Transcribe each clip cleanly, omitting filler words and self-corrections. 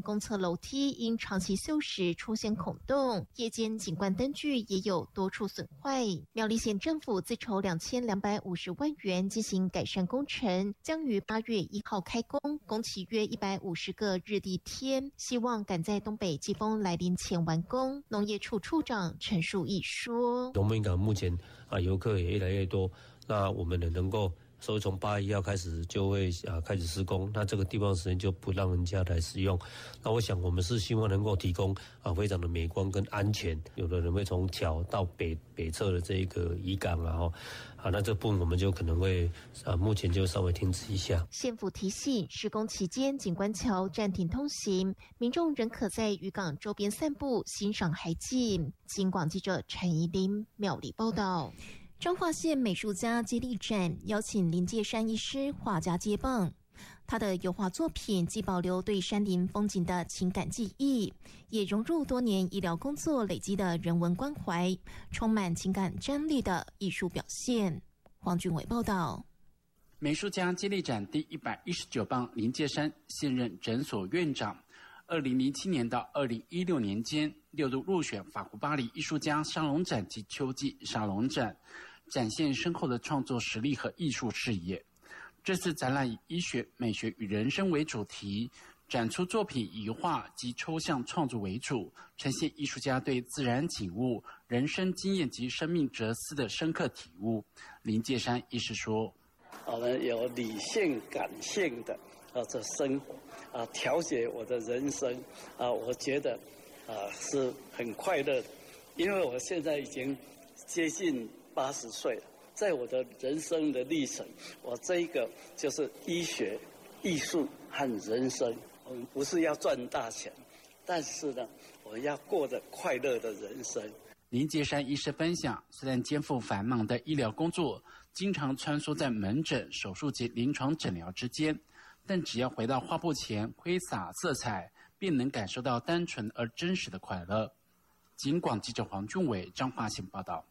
公厕楼梯因长期锈蚀出现孔洞，夜间景观灯具也有多处损坏。苗栗县政府自筹2250万元进行改善工程，将于8月1号开工，工期约150个日历天，希望赶在东北季风来临前完工。农业处处长陈树义说： 龙门港目前游客也越来越多，那我们也能够所以从8月1号开始就会开始施工，那这个地方时间就不让人家来使用。那我想我们是希望能够提供非常的美观跟安全。有的人会从桥到北侧的这一个渔港那这部分我们就可能会目前就稍微停止一下。 县府提醒，施工期间景观桥暂停通行，民众仍可在渔港周边散步欣赏海景。警广记者陈怡琳苗栗报道。彰化县美术家接力展邀请林介山医师画家接棒，他的油画作品既保留对山林风景的情感记忆，也融入多年医疗工作累积的人文关怀，充满情感张力的艺术表现。黄俊伟报道。 美术家接力展第119棒林介山现任诊所院长，2007年到2016年间6度入选法国巴黎艺术家沙龙展及秋季沙龙展，展现深厚的创作实力和艺术视野。这次展览以医学、美学与人生为主题，展出作品以画及抽象创作为主，呈现艺术家对自然景物、人生经验及生命哲思的深刻体悟。林介山医师说： 我们有理性感性的这生活调节我的人生我觉得是很快乐的，因为我现在已经接近80岁了，在我的人生的历程，我这一个就是医学、艺术和人生。我们不是要赚大钱，但是呢，我要过着快乐的人生。 林介山医师分享，虽然肩负繁忙的医疗工作，经常穿梭在门诊、手术及临床诊疗之间，但只要回到画布前挥洒色彩，便能感受到单纯而真实的快乐。警广记者黄俊伟彰化县报道。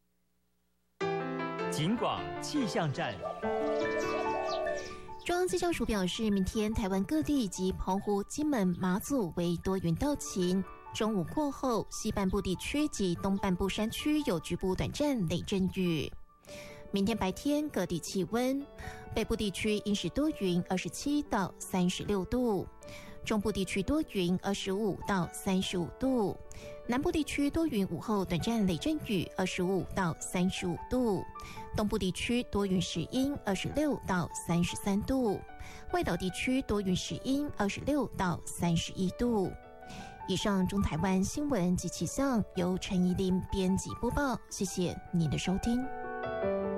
警广气象站。 中央气象署表示，明天台湾各地及澎湖、金门、马祖为多云到晴，中午过后，西半部地区及东半部山区有局部短暂雷阵雨。明天白天各地气温，北部地区阴时多云27到36度，中部地区多云25到35度，南部地区多云，午后短暂雷阵雨25到35度，东部地区多云时阴26到33度，外岛地区多云时阴26到31度。以上中台湾新闻及气象由陈怡琳编辑播报，谢谢您的收听。